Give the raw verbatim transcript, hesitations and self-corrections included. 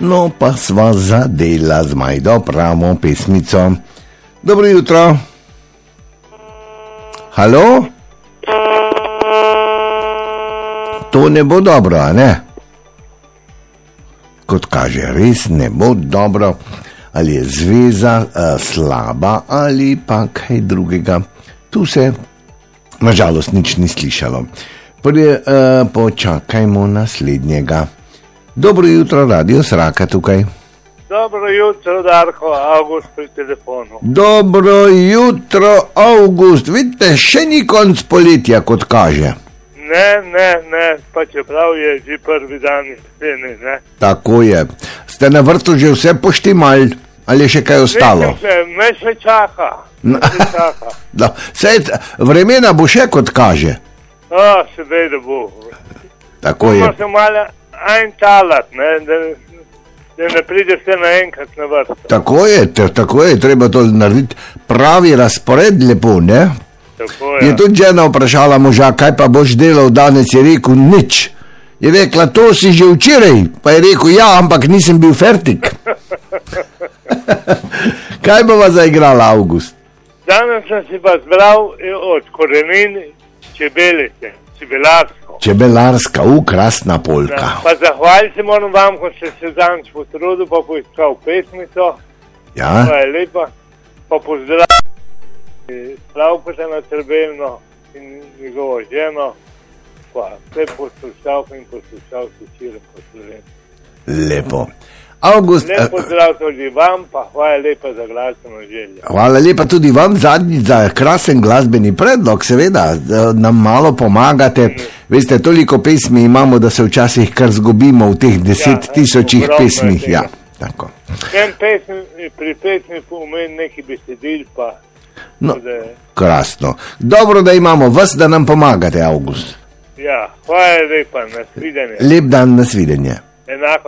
No, pa sva zadela z Majdo pravo pesmico. Dobro jutro. Halo? To ne bo dobro, a ne? Kot kaže, res ne bo dobro. Ali je zveza uh, slaba ali pa kaj drugega. Tu se nažalost nič ni slišalo. Prvi, uh, počakajmo naslednjega. Dobro jutro, Radio Sraka tukaj. Dobro jutro, Darko, Avgust pri telefonu. Dobro jutro, Avgust. Vidite, še ni konc poletja, kot kaže. Ne, ne, ne, pa čeprav je že prvi dan jeseni, ne. Tako je. Ste na vrtu že vse poštimali? Ali je še kaj ostalo? Ne, me še čaka. Me še čaka. Da, sej, vremena bo še, kot kaže. A, seveda bo. Tako je. Moramo se malo en talat, ne, da, da ne pride vse naenkrat na vrsto. Tako je, te, tako je, treba to narediti pravi razpored lepo, ne? Tako je. Je tudi žena vprašala moža, kaj pa boš delal danes, je rekel nič. Je rekla, to si že včeraj, pa je rekel, ja, ampak nisem bil fertik. Kaj bova zaigrala, Avgust? Danes sem si pa zbral od korenin čebelice, čebelarsko. Čebelarska, ukrasna polka. Da, pa zahvaliti se moram vam, ko ste se danes potrudil, pa poiskal pesmico. Ja. Pa je lepa, pa pozdrav Slavkota na Trebelno in njegovo ženo, pa vse poslušalke in poslušalke širom po Sloveniji. Lepo. Avgust, Lep pozdrav tudi vam, pa hvala lepa za glasbeno željo. Hvala lepa tudi vam zadnji za krasen glasbeni predlog, seveda, nam malo pomagate. Mm. Veste, toliko pesmi imamo, da se včasih kar zgubimo v teh deset ja, tisočih pesmih. Ja, tako. Pesmi, pri pesmi pomeni neki besedil, pa... No, da... krasno. Dobro, da imamo vas, da nam pomagate, Avgust. Ja, hvala lepa, nasvidenje. Lep dan, nasvidenje. Enako.